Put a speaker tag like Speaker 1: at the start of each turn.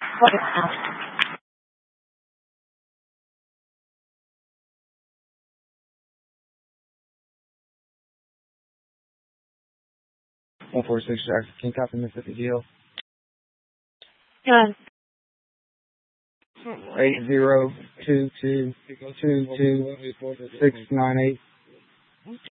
Speaker 1: One 46 Jackson, King Copy, Mississippi Jail.
Speaker 2: Good.
Speaker 1: 8022222698.